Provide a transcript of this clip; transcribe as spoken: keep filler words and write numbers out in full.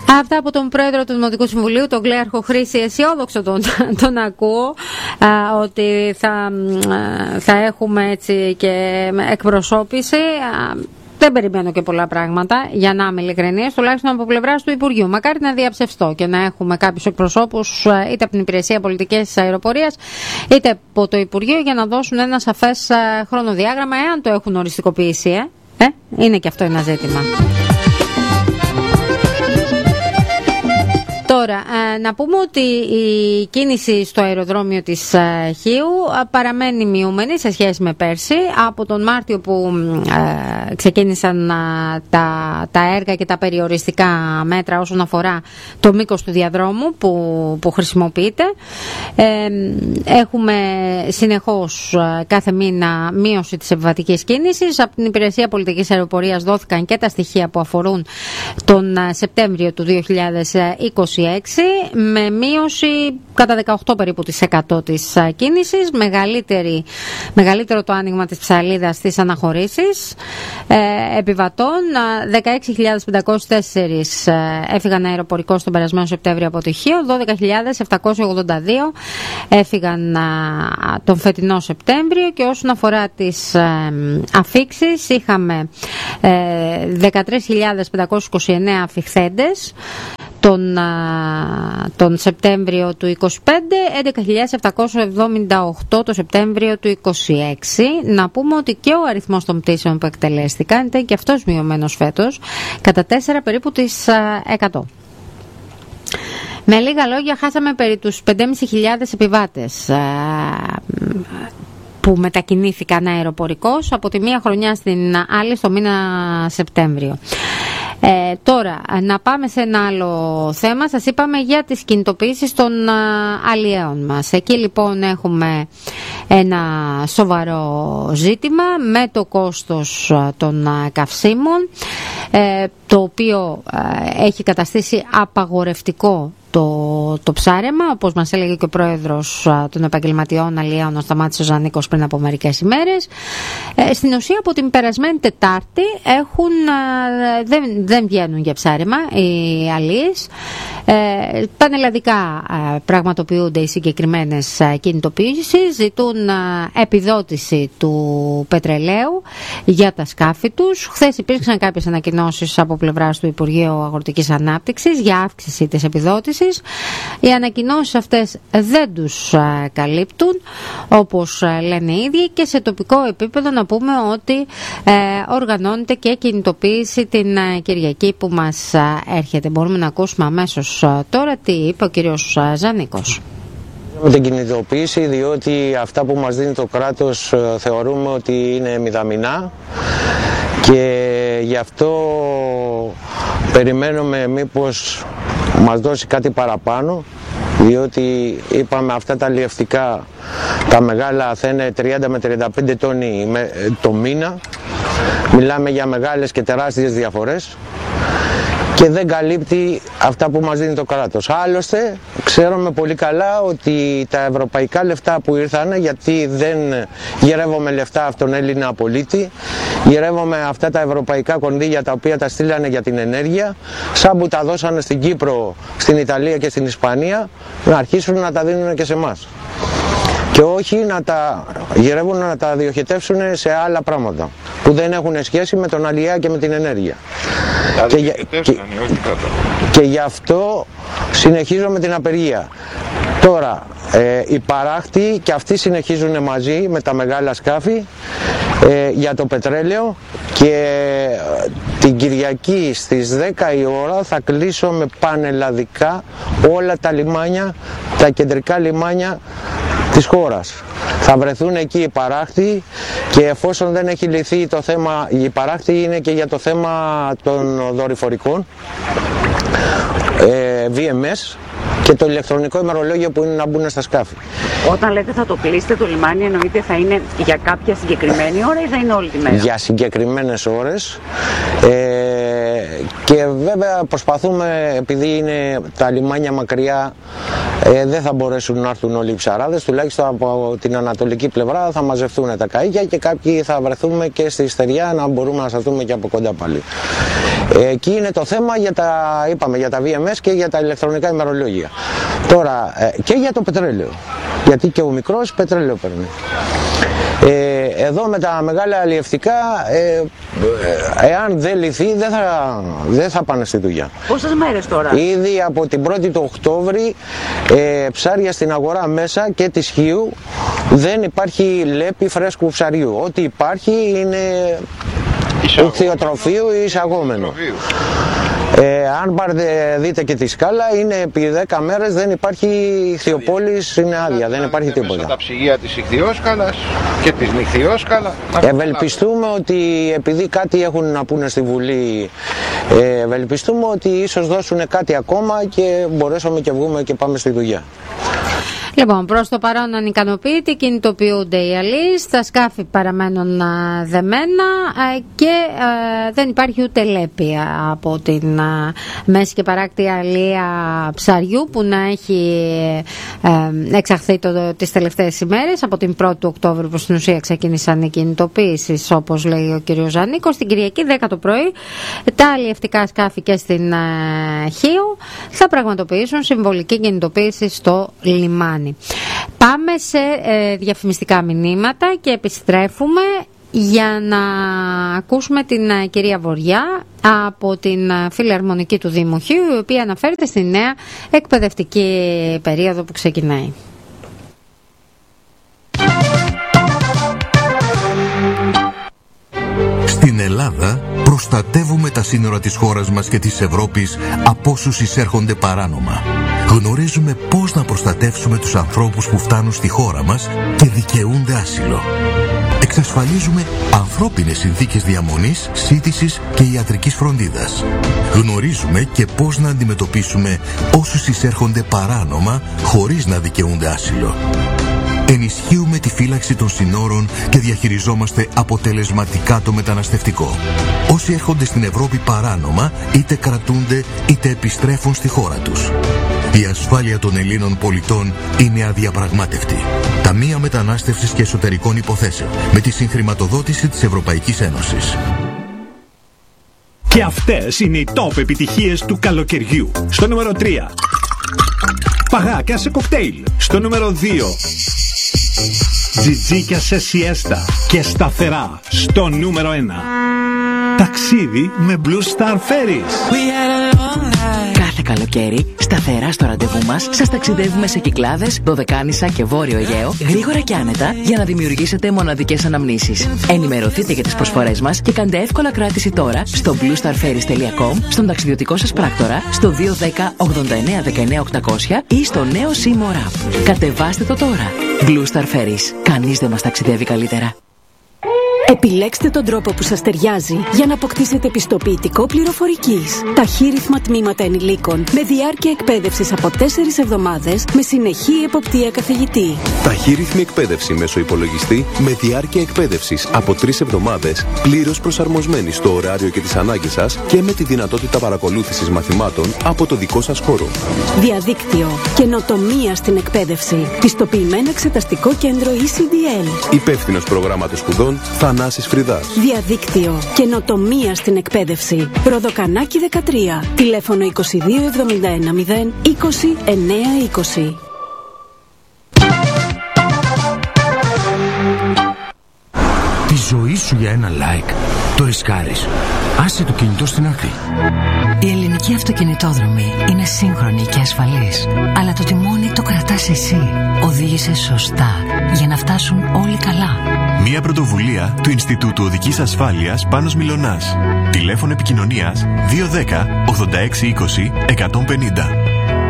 Αυτά από τον πρόεδρο του Δημοτικού Συμβουλίου, τον Κλέαρχο Χρήση. Αισιόδοξο τον, τον ακούω, α, ότι θα, θα έχουμε έτσι και εκπροσώπηση. Α, δεν περιμένω και πολλά πράγματα, για να είμαι ειλικρινής, τουλάχιστον από πλευράς του Υπουργείου. Μακάρι να διαψευστώ και να έχουμε κάποιους εκπροσώπους είτε από την Υπηρεσία Πολιτικής Αεροπορίας είτε από το Υπουργείο, για να δώσουν ένα σαφές χρονοδιάγραμμα, εάν το έχουν οριστικοποιήσει. Ε? Ε? Είναι και αυτό ένα ζήτημα. Τώρα, να πούμε ότι η κίνηση στο αεροδρόμιο της Χίου παραμένει μειούμενη σε σχέση με πέρσι. Από τον Μάρτιο που ξεκίνησαν τα, τα έργα και τα περιοριστικά μέτρα όσον αφορά το μήκος του διαδρόμου που, που χρησιμοποιείται, έχουμε συνεχώς κάθε μήνα μείωση της επιβατικής κίνησης. Από την Υπηρεσία Πολιτικής Αεροπορίας δόθηκαν και τα στοιχεία που αφορούν τον Σεπτέμβριο του δύο χιλιάδες είκοσι έξι, με μείωση κατά δεκαοκτώ περίπου της εκατό της κίνησης, μεγαλύτερη, μεγαλύτερο το άνοιγμα της ψαλίδας στις αναχωρήσεις ε, επιβατών. Δεκαέξι χιλιάδες πεντακόσιοι τέσσερις έφυγαν αεροπορικός τον περασμένο Σεπτέμβριο από το Χίο, δώδεκα χιλιάδες επτακόσιοι ογδόντα δύο έφυγαν α, τον φετινό Σεπτέμβριο, και όσον αφορά τις ε, αφήξεις είχαμε ε, δεκατρείς χιλιάδες πεντακόσιους είκοσι εννέα αφιχθέντες τον, τον Σεπτέμβριο του είκοσι πέντε, έντεκα χιλιάδες επτακόσιοι εβδομήντα οκτώ το Σεπτέμβριο του είκοσι έξι. Να πούμε ότι και ο αριθμός των πτήσεων που εκτελέστηκαν ήταν και αυτός μειωμένος φέτος κατά τέσσερα περίπου της εκατό. Με λίγα λόγια, χάσαμε περί τους πέντε χιλιάδες πεντακόσιους επιβάτες που μετακινήθηκαν αεροπορικώς από τη μία χρονιά στην άλλη στο μήνα Σεπτέμβριο. Ε, τώρα, να πάμε σε ένα άλλο θέμα. Σας είπαμε για τις κινητοποιήσεις των α, αλλιέων μας. Εκεί λοιπόν έχουμε ένα σοβαρό ζήτημα με το κόστος α, των α, καυσίμων, ε, το οποίο α, έχει καταστήσει απαγορευτικό Το, το ψάρεμα, όπως μας έλεγε και ο πρόεδρος α, των επαγγελματιών αλλιέων, ο Σταμάτης ο Ζανίκος, πριν από μερικές ημέρες. Ε, στην ουσία από την περασμένη Τετάρτη έχουν, α, δεν, δεν βγαίνουν για ψάρεμα οι αλλιείς. Ε, πανελλαδικά α, πραγματοποιούνται οι συγκεκριμένες α, κινητοποιήσεις, ζητούν α, επιδότηση του πετρελαίου για τα σκάφη τους. Χθες υπήρξαν κάποιες ανακοινώσεις από πλευράς του Υπουργείου Αγροτικής Ανάπτυξης για αύξηση της επιδότησης. Οι ανακοινώσεις αυτές δεν τους α, καλύπτουν, όπως α, λένε οι ίδιοι, και σε τοπικό επίπεδο να πούμε ότι ε, οργανώνεται και κινητοποίηση την α, Κυριακή που μας α, έρχεται. Μπορούμε να ακούσουμε αμέσως α, τώρα τι είπε ο κύριος α, Ζανίκος. Με την κινητοποίηση, διότι αυτά που μας δίνει το κράτος α, θεωρούμε ότι είναι μηδαμινά, και γι' αυτό περιμένουμε μήπως μας δώσει κάτι παραπάνω, διότι είπαμε αυτά τα αλλιευτικά τα μεγάλα θα είναι τριάντα με τριάντα πέντε τόνοι το μήνα. Μιλάμε για μεγάλες και τεράστιες διαφορές και δεν καλύπτει αυτά που μας δίνει το κράτος. Άλλωστε ξέρουμε πολύ καλά ότι τα ευρωπαϊκά λεφτά που ήρθαν, γιατί δεν γυρεύουμε λεφτά από τον Έλληνα πολίτη, γυρεύουμε αυτά τα ευρωπαϊκά κονδύλια τα οποία τα στείλανε για την ενέργεια, σαν που τα δώσανε στην Κύπρο, στην Ιταλία και στην Ισπανία, να αρχίσουν να τα δίνουν και σε εμάς. Και όχι να τα γυρεύουν, να τα διοχετεύσουν σε άλλα πράγματα που δεν έχουν σχέση με τον αλλιέα και με την ενέργεια. Και, για, και, και γι' αυτό συνεχίζω με την απεργία. Τώρα ε, οι παράχτοι και αυτοί συνεχίζουν μαζί με τα μεγάλα σκάφη ε, για το πετρέλαιο, και ε, την Κυριακή στις δέκα η ώρα θα κλείσω με πανελλαδικά όλα τα λιμάνια, τα κεντρικά λιμάνια της χώρας. Θα βρεθούν εκεί οι παράχτοι, και εφόσον δεν έχει λυθεί το θέμα, οι παράχτοι είναι και για το θέμα των δορυφορικών ε, βι εμ ες και το ηλεκτρονικό ημερολόγιο που είναι να μπουν στα σκάφη. Όταν λέτε θα το κλείσετε το λιμάνι, εννοείται θα είναι για κάποια συγκεκριμένη ώρα ή θα είναι όλη τη μέρα? Για συγκεκριμένες ώρες, ε, και βέβαια προσπαθούμε, επειδή είναι τα λιμάνια μακριά, ε, δεν θα μπορέσουν να έρθουν όλοι οι ψαράδες, τουλάχιστον από την ανατολική πλευρά θα μαζευτούν τα καΐκια και κάποιοι θα βρεθούμε και στη στεριά να μπορούμε να σας δούμε και από κοντά πάλι. Ε, εκεί είναι το θέμα για τα, είπαμε, για τα βι εμ ες και για τα ηλεκτρονικά ημερολόγια. Τώρα ε, και για το πετρέλαιο, γιατί και ο μικρός πετρέλαιο παίρνει. Ε, εδώ με τα μεγάλα αλλιευτικά, ε, ε, εάν δεν λυθεί δεν θα, δεν θα πάνε στη δουλειά. Πόσες μέρες τώρα? Ήδη από την πρώτη του Οκτώβρη ε, ψάρια στην αγορά μέσα και της Χίου, δεν υπάρχει λέπη φρέσκου ψαριού. Ό,τι υπάρχει είναι ουθιοτροφείο ή εισαγόμενο. Ε, αν πάρετε, δείτε και τη σκάλα, είναι επί δέκα μέρες, δεν υπάρχει ηχθειοπόλης, είναι άδεια, δεν υπάρχει τίποτα. Τα ψυγεία της ηχθειόσκαλας και της νυχθειόσκαλα. Ευελπιστούμε ότι, επειδή κάτι έχουν να πούνε στη Βουλή, ε, ευελπιστούμε ότι ίσως δώσουν κάτι ακόμα και μπορέσουμε και βγούμε και πάμε στη δουλειά. Λοιπόν, προς το παρόν ανικανοποιητοί, κινητοποιούνται οι αλείς, τα σκάφη παραμένουν α, δεμένα α, και α, δεν υπάρχει ούτε λέπη από την α, μέση και παράκτη αλεία ψαριού που να έχει α, εξαχθεί το, τις τελευταίες ημέρες. Από την πρώτη του Οκτώβρη προς την ουσία ξεκίνησαν οι κινητοποιήσεις, όπως λέει ο κ. Ζανίκος. Την Κυριακή δέκα το πρωί τα αλλιευτικά σκάφη και στην α, Χίο θα πραγματοποιήσουν συμβολική κινητοποίηση στο λιμάνι. Πάμε σε ε, διαφημιστικά μηνύματα και επιστρέφουμε για να ακούσουμε την ε, κυρία Βοριά από την ε, Φιλαρμονική του Δήμου Χίου, η οποία αναφέρεται στη νέα εκπαιδευτική περίοδο που ξεκινάει. Στην Ελλάδα προστατεύουμε τα σύνορα της χώρας μας και της Ευρώπης από όσους εισέρχονται παράνομα. Γνωρίζουμε πώς να προστατεύσουμε τους ανθρώπους που φτάνουν στη χώρα μας και δικαιούνται άσυλο. Εξασφαλίζουμε ανθρώπινες συνθήκες διαμονής, σύντησης και ιατρικής φροντίδας. Γνωρίζουμε και πώς να αντιμετωπίσουμε όσους εισέρχονται παράνομα χωρίς να δικαιούνται άσυλο. Ενισχύουμε τη φύλαξη των συνόρων και διαχειριζόμαστε αποτελεσματικά το μεταναστευτικό. Όσοι έρχονται στην Ευρώπη παράνομα, είτε κρατούνται είτε επιστρέφουν στη χώρα τους. Η ασφάλεια των Ελλήνων πολιτών είναι αδιαπραγμάτευτη. Ταμεία Μετανάστευσης και Εσωτερικών Υποθέσεων, με τη συγχρηματοδότηση της Ευρωπαϊκής Ένωσης. Και αυτές είναι οι top επιτυχίες του καλοκαιριού. Στο νούμερο τρία. Παγάκια σε κοκτέιλ. Στο νούμερο δύο. Τζιτζίκια σε σιέστα και σταθερά. Στο νούμερο ένα. Ταξίδι με Blue Star Ferries. Κάθε καλοκαίρι, σταθερά στο ραντεβού μας, σας ταξιδεύουμε σε Κυκλάδες, Δωδεκάνησα και Βόρειο Αιγαίο, γρήγορα και άνετα, για να δημιουργήσετε μοναδικές αναμνήσεις. Ενημερωθείτε για τις προσφορές μας και κάντε εύκολα κράτηση τώρα στο blue star ferries τελεία com, στον ταξιδιωτικό σας πράκτορα, στο δύο ένα μηδέν ογδόντα εννέα δεκαεννέα οκτακόσια ή στο νέο Seymour App. Κατεβάστε το τώρα. Blue Star Ferries. Κανείς δεν μας ταξιδεύει καλύτερα. Επιλέξτε τον τρόπο που σας ταιριάζει για να αποκτήσετε πιστοποιητικό πληροφορικής. Ταχύρυθμα τμήματα ενηλίκων με διάρκεια εκπαίδευσης από τέσσερις εβδομάδες με συνεχή εποπτεία καθηγητή. Ταχύρυθμη εκπαίδευση μέσω υπολογιστή με διάρκεια εκπαίδευσης από τρεις εβδομάδες, πλήρως προσαρμοσμένη στο ωράριο και τις ανάγκες σας και με τη δυνατότητα παρακολούθησης μαθημάτων από το δικό σας χώρο. Διαδίκτυο. Καινοτομία στην εκπαίδευση. Πιστοποιημένο εξεταστικό κέντρο ι σι ντι ελ. Υπεύθυνος προγράμματος σπουδών Θανάσης Φρυδάς. Διαδίκτυο. Καινοτομία στην εκπαίδευση. Ροδοκανάκι δεκατρία. Τηλέφωνο είκοσι δύο εβδομήντα ένα μηδέν είκοσι εννέα είκοσι. Τη ζωή σου για ένα like. Το ρισκάρεις. Άσε το κινητό στην άκρη. Η ελληνική αυτοκινητόδρομη είναι σύγχρονη και ασφαλής. Αλλά το τιμόνι το κρατάς εσύ. Οδήγησε σωστά για να φτάσουν όλοι καλά. Μια πρωτοβουλία του Ινστιτούτου Οδικής Ασφάλειας Πάνος Μιλωνάς. Τηλέφωνο επικοινωνίας δύο ένα μηδέν ογδόντα έξι είκοσι εκατόν πενήντα.